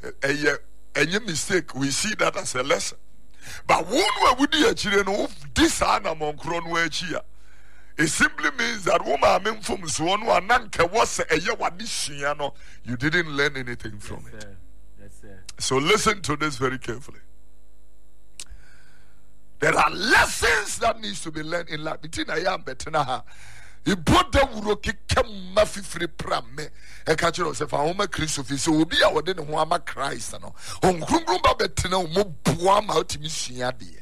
any mistake, we see that as a lesson. But one would be a children this animal chronwechia. It simply means that woman from Swan Nanka was a year what this you didn't learn anything from it. So listen to this very carefully. There are lessons that needs to be learned in life. Between I am better. You brought the Uroki Kamafi free prame. A catcher of Homa Christopher, so will be our dinner Wama Christ. On Grumba Bettina, Mobuam out to Missiadi.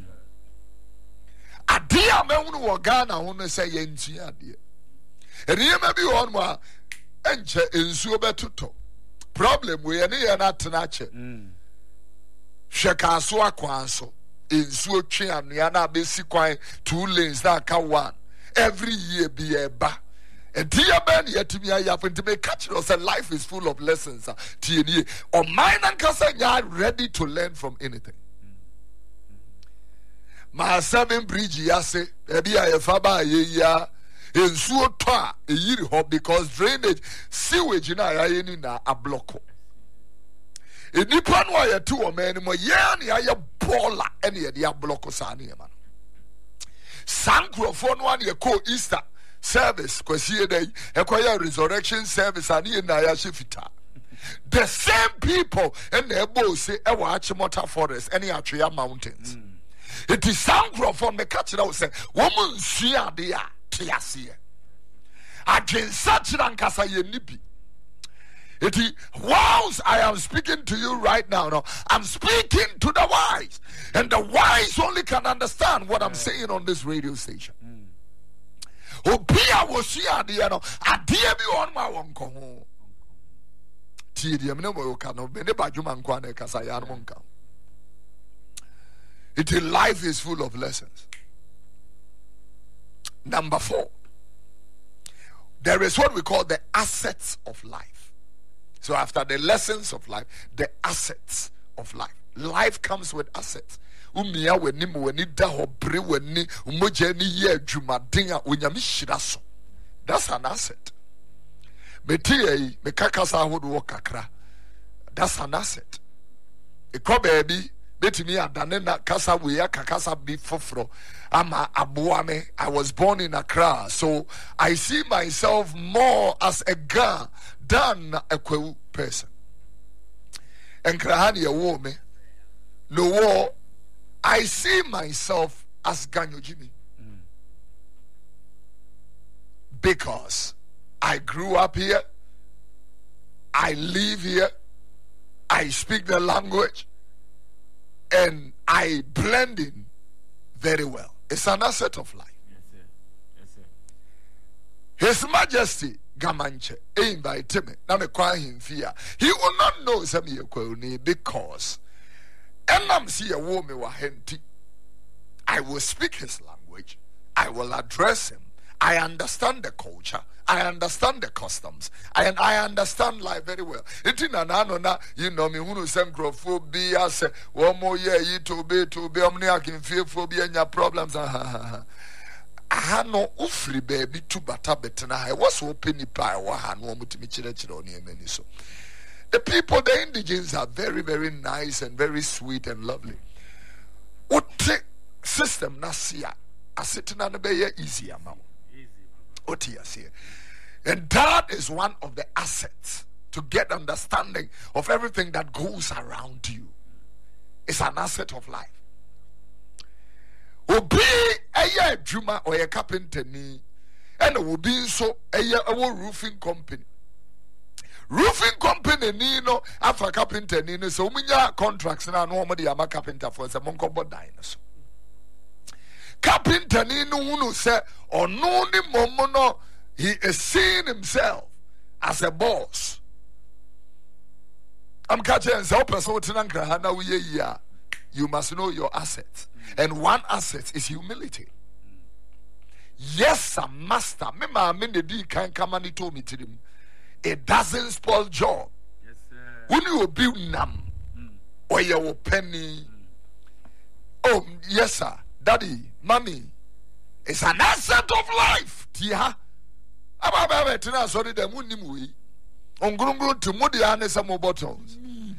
A dear man who Ghana, who say Yentia dear. And here may be on one enche in Subetuto. Problem we are near not Tanache. Shekaswa Kwanso in Suochian, Yana Basic 2 lanes that can one. Every year be a ba. And dear man, yet to me, I happen to make catch us. And life is full of lessons. TNA or mine and Casanya ready to learn from anything. My 7 bridge, yase, maybe I have a year in Suota, a year hop because drainage, sewage in a block. In Nippon, why 2 or many more yarn, I have baller any of the block of Sani man. Sancrophone one year Easter service, because day, acquire resurrection service, and here Nayashifita. The same people and their boss say, I watch Mota Forest, any Atria Mountains. It is Sancrophone, the catcher out say, woman, see a dear, Tiasia. Against such an Casa Nipi. It is, whilst I am speaking to you right now, no, I'm speaking to the wise. And the wise only can understand what I'm saying on this radio station. Obia was here, dear, no, I dear be on my one come. It is life is full of lessons. Number 4, there is what we call the assets of life. So after the lessons of life, the assets of life. Life comes with assets. Umia weni mweni daho bre weni umoje ni ye jumadinga unyami shiraso. That's an asset. Metiye mekakasa hodu wakakra. That's an asset. Iko baby betimi adanena kasa weya kakasa bi fofro. Ama abuame. I was born in Accra, so I see myself more as a Ga than a Kwewu person. And Krahani a war me. No war. I see myself as Ganyojimi. Because I grew up here. I live here. I speak the language. And I blend in very well. It's an asset of life. Yes, sir. His Majesty Gamanche invite me. Now me cry him fear. He will not know Sami because and I'm see a woman wa henti. I will speak his language. I will address him. I understand the culture. I understand the customs. And I understand life very well. Itina na you know me who send crophobia say one more year you to be omni I can feel phobia and your problems. I no ufri baby to bata betena. I was open pie wa han wo mutimi chire on many so. The people, the indigens are very, very nice and very sweet and lovely. What system nasia a sitting on the bay easy amount. And that is one of the assets to get understanding of everything that goes around you. It's an asset of life. Will be a year juma or a carpenter ni, and it will be so a year roofing company. Roofing company ni no after carpenter ni so munya contracts na no mo dey am carpenter for some monko dinosaur. Carpenter ni no unu say ono ni momo no he is seeing himself as a boss. I'm catching so person tinanka na we ya. You must know your assets. And one asset is humility. Yes, sir, master. Me ma me di kan kamani to me tirim. It doesn't spoil job. Yes, sir. When you build nam or your penny. Oh, yes, sir. Daddy, mommy. It's an asset of life. Tia. Aba tina sorry the muni mui. On grungrun to mudi ane some buttons.